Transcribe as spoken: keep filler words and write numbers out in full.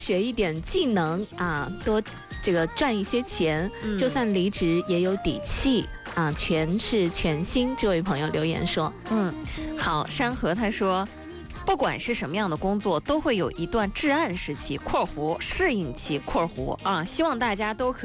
学一点技能啊，多这个赚一些钱， 嗯、 就算离职也有底气啊，全是全新。这位朋友留言说， 嗯，好，山河他说，不管是什么样的工作，都会有一段至暗时期（括弧适应期）（括弧啊），希望大家都可以。